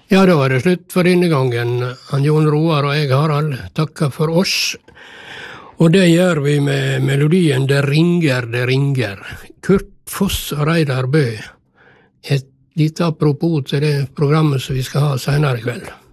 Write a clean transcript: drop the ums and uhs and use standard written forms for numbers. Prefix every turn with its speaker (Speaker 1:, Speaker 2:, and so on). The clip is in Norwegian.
Speaker 1: Ja, da var det slutt for denne gangen. Han Jon Roar og jeg, Harald, takker for oss. Og det gjør vi med melodien Det ringer. Kurt Foss og Reidar Bø. Et lite apropos til det programmet som vi skal ha senere i kveld.